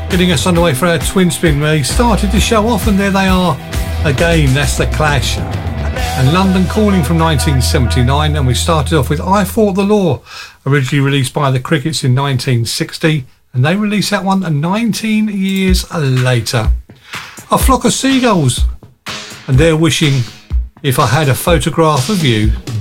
Getting us underway for our twin spin. We started to show off and there they are again. That's The Clash and London Calling from 1979, and we started off with I Fought the Law, originally released by the Crickets in 1960, and they released that one 19 years later. A Flock of Seagulls and they're wishing If I Had a Photograph of You.